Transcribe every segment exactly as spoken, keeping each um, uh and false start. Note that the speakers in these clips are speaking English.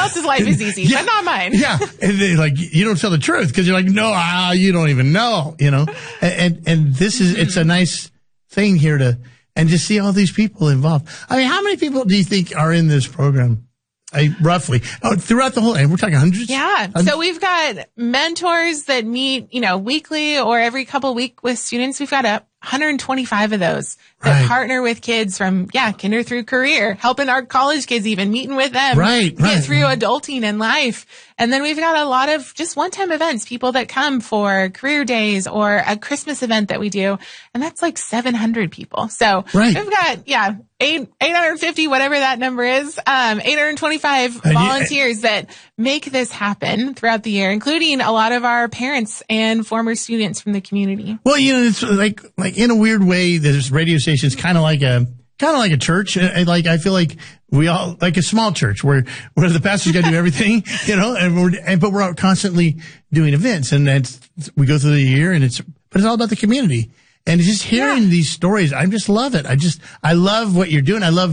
else's life is easy, yeah, but not mine. Yeah. And they, like, you don't tell the truth because you're like, no, ah, you don't even know, you know? And, and, and this is, it's a nice thing here to, and just see all these people involved. I mean, how many people do you think are in this program? I, roughly. Oh, throughout the whole, and we're talking hundreds? Yeah. Hundreds? So we've got mentors that meet, you know, weekly or every couple of weeks with students. We've got a one hundred twenty-five of those that Right. partner with kids from, yeah, kinder through career, helping our college kids even, meeting with them. Right, Get right. through adulting and life. And then we've got a lot of just one-time events, people that come for career days or a Christmas event that we do. And that's like seven hundred people. So Right. we've got, yeah, eight, eight hundred fifty, whatever that number is, um, eight hundred twenty-five And you- volunteers that make this happen throughout the year, including a lot of our parents and former students from the community. Well, you know, it's like, like in a weird way, this radio station is kind of like a, kind of like a church. And, and like, I feel like we all, like a small church where, where the pastor's got to do everything, you know, and we're, and, but we're out constantly doing events and that's, we go through the year and it's, but it's all about the community. And just hearing Yeah. these stories, I just love it. I just, I love what you're doing. I love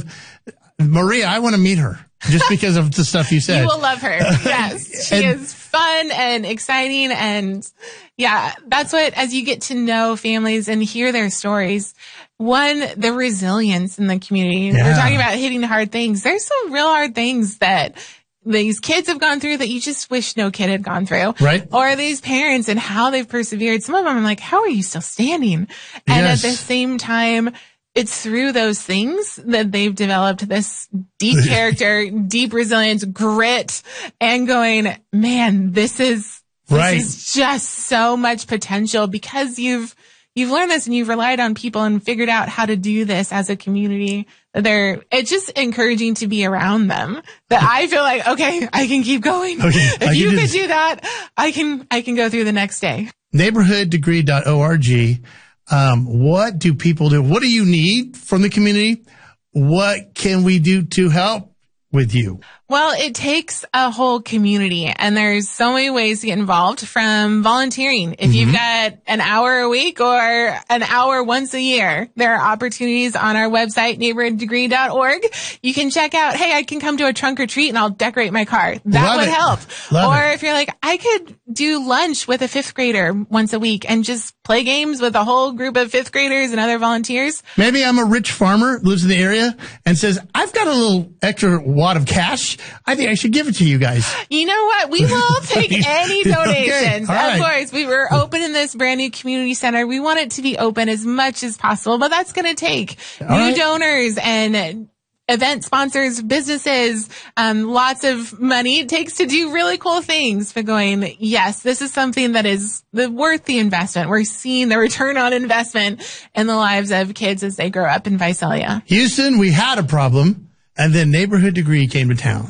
Maria. I want to meet her just because of the stuff you said. You will love her. Yes. She And- is fun and exciting. And yeah, that's what, as you get to know families and hear their stories, one, the resilience in the community. Yeah. We're talking about hitting hard things. There's some real hard things that these kids have gone through that you just wish no kid had gone through. Right. Or these parents and how they've persevered. Some of them I'm like, how are you still standing? And Yes. at the same time, it's through those things that they've developed this deep character, deep resilience, grit, and going, man, this is, this Right. is just so much potential because you've, you've learned this and you've relied on people and figured out how to do this as a community. They're, it's just encouraging to be around them that I feel like, okay, I can keep going. Okay, If I can you do could this. do that, I can, I can go through the next day. neighborhood degree dot org. Um, what do people do? What do you need from the community? What can we do to help with you? Well, it takes a whole community and there's so many ways to get involved from volunteering. If you've got an hour a week or an hour once a year, there are opportunities on our website, neighborhood degree dot org. You can check out, hey, I can come to a trunk or treat and I'll decorate my car. That Love would it. help. Love or it. if you're like, I could do lunch with a fifth grader once a week and just play games with a whole group of fifth graders and other volunteers. Maybe I'm a rich farmer, lives in the area, and says, I've got a little extra wad of cash. I think I should give it to you guys. You know what? We will take any Okay, donations. all right. Of course, we were opening this brand new community center. We want it to be open as much as possible, but that's going to take All new right. donors and event sponsors, businesses, um, lots of money it takes to do really cool things. But going, yes, this is something that is the, worth the investment. We're seeing the return on investment in the lives of kids as they grow up in Visalia. Houston, we had a problem, and then Neighborhood Degree came to town.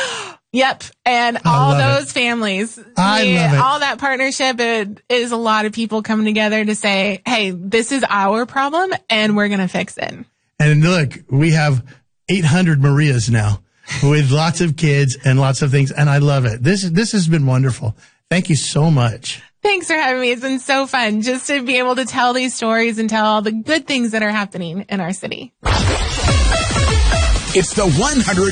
Yep. And I all love it. those families, I we- love it. all that partnership, it is a lot of people coming together to say, hey, this is our problem and we're going to fix it. And look, we have eight hundred Marias now with lots of kids and lots of things, and I love it. This, this has been wonderful. Thank you so much. Thanks for having me. It's been so fun just to be able to tell these stories and tell all the good things that are happening in our city. It's the one hundred